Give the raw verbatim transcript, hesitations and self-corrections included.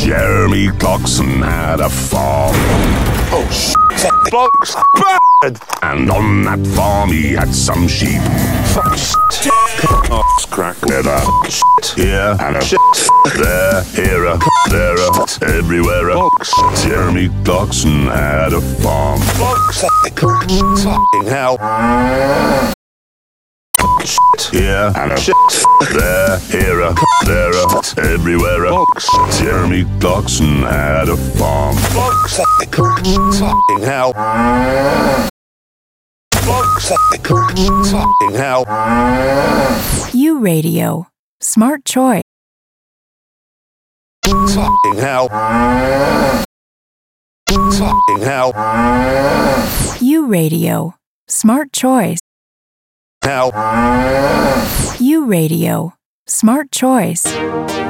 Jeremy Clarkson had a farm. Oh, shit. Blocks bad. And on that farm he had some sheep. Fuck shit. Oh, crack leather. Shit here and a shit there. Here a there a everywhere a Blocks. Jeremy Clarkson had a farm. Blocks. Fucking hell. Shit here and a shit there. Here a there a everywhere a Blocks. Jeremy Clarkson had a farm. Blocks. Fucking hell. Blocks. Fucking hell. U Radio. Smart choice. Fucking hell. Fucking hell. U Radio. Smart choice. Hell. U Radio. Smart choice.